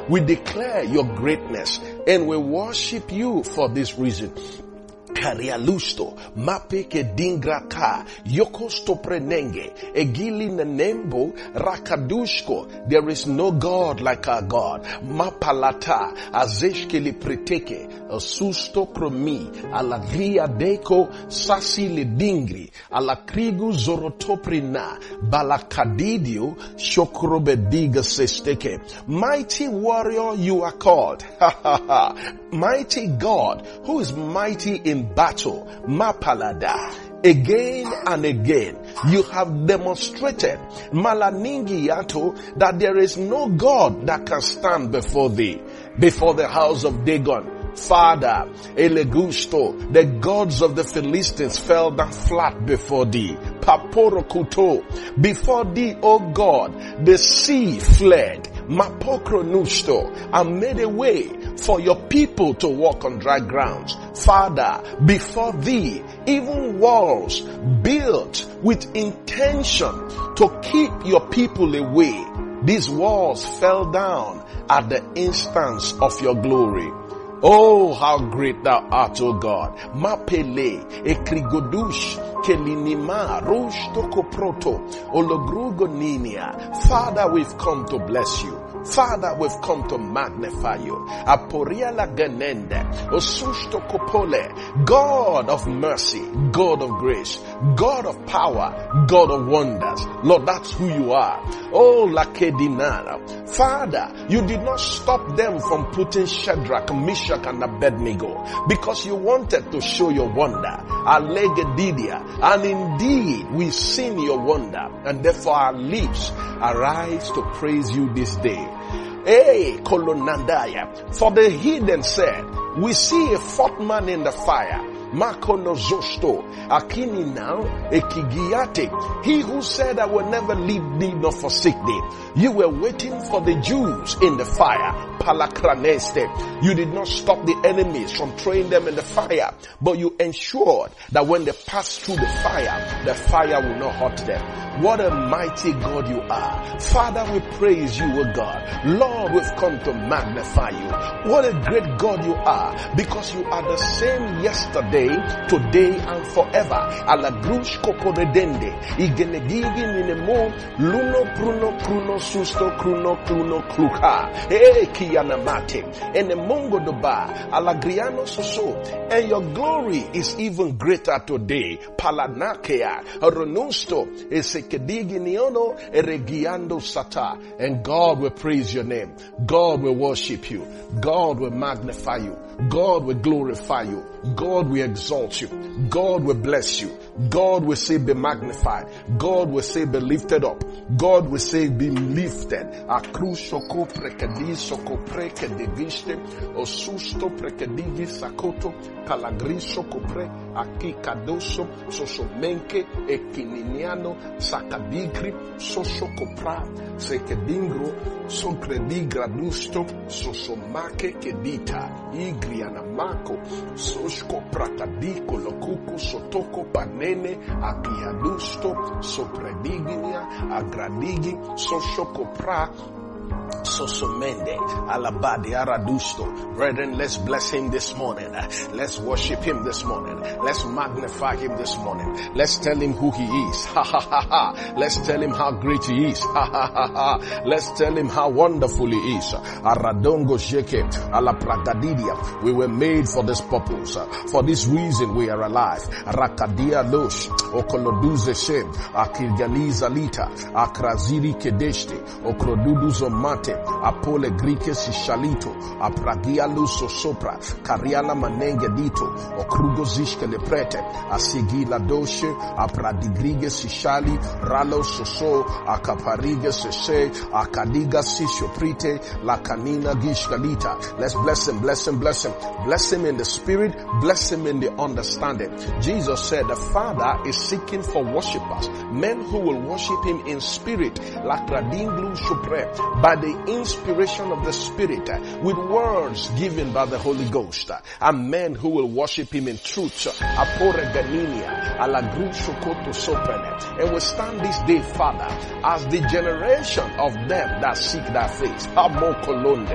We declare your greatness and we worship you for this reason. Karialusto, mapeke dingraka, yokosto prenenge, egili nenembo, rakadushko. There is no God like our God. Mapalata, azeshkeli preteke, asusto promi, alagria deko, sasi le dingri, alakrigu zorotoprina, balakadidio, shokrobediga sesteke. Mighty warrior you are called. Mighty God, who is mighty in battle, Mapalada. Again and again, you have demonstrated, Malaningiato, that there is no God that can stand before thee, before the house of Dagon. Father, Elegusto, the gods of the Philistines fell down flat before thee. Paporokuto, before thee, O God, the sea fled. Mapokronusto, and made a way for your people to walk on dry grounds. Father, before thee, even walls built with intention to keep your people away. These walls fell down at the instance of your glory. Oh, how great thou art, O God. Mapele, ekrigodush, kelinima, rosh tokoproto, ologrugo. Father, we've come to bless you. Father, we've come to magnify you. Aporiala ganende, osusto kopole, God of mercy, God of grace, God of power, God of wonders. Lord, that's who you are. Oh, lakedinara. Father, you did not stop them from putting Shadrach, Meshach, and Abednego because you wanted to show your wonder. Alegedidia. And indeed, we've seen your wonder, and therefore our lips arise to praise you this day. Hey, Kolonandaya. For the heathen said, we see a fourth man in the fire. Makonozosto, Akini now, Ekigiate. He who said, I will never leave thee nor forsake thee. You were waiting for the Jews in the fire. Palakraneste. You did not stop the enemies from throwing them in the fire, but you ensured that when they passed through the fire will not hurt them. What a mighty God you are. Father, we praise you, O God. Lord, we've come to magnify you. What a great God you are, because you are the same yesterday, today, and forever. Alagrush koporedende, igenegigi ninemo, luno pruno pruno susto kruno kruno kluka, kianamate, enemongo doba, alagriano soso, and your glory is even greater today. Palanakea, ronusto, esekedigi niono, eregiando sata, and God will praise your name. God will worship you. God will magnify you. God will glorify you. God will exalt you. God will bless you. God will say be magnified. God will say be lifted up. God will say be lifted. Akrusoko prekedi soko prekediviste osusto prekedigi sakoto kalagriso kopre akikadoso sosomenke ekininiano sakadigri sosokopra sekedingro socredigradusto sosomake kedita igrianamako sosko prakadiko lokuko sotoko panene akiadusto soprediginia agradigi sosokopra Sosomende, Alabadi, Aradusto. Brethren, let's bless him this morning. Let's worship him this morning. Let's magnify him this morning. Let's tell him who he is. Ha ha ha ha. Let's tell him how great he is. Ha ha ha ha. Let's tell him how wonderful he is. Aradongo Sheke, Alapragadidia. We were made for this purpose. For this reason we are alive. Rakadia Losh, Okoloduze Shem, Akirgaliza Lita, Akraziri Kedeshte, Okroduduzo Mate, Apole Grike Sishalito, Apragia Luso Sopra, Kariana Manenge Dito, Okrugo Zishke Leprete, Asigila Doshe, Apradigrige Sishali, Ralo Soso, Akaparige Sese, Akadiga Sishoprite, Lakanina Gishkalita. Let's bless him, bless him, bless him. Bless him in the spirit, bless him in the understanding. Jesus said the Father is seeking for worshippers, men who will worship him in spirit, Lakradinglu Shopre, by the inspiration of the Spirit, with words given by the Holy Ghost, and men who will worship him in truth. And we stand this day, Father, as the generation of them that seek thy face.